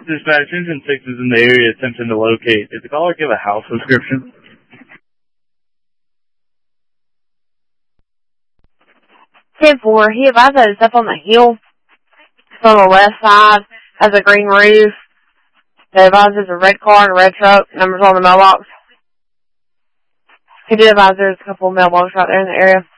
Dispatch, Engine 6 is in the area attempting to locate. Did the caller give a house description? 10-4, he advised that it's up on the hill. It's on the west side, has a green roof. They advised there's a red car and a red truck, numbers on the mailbox. He did advise there's a couple of mailboxes right there in the area.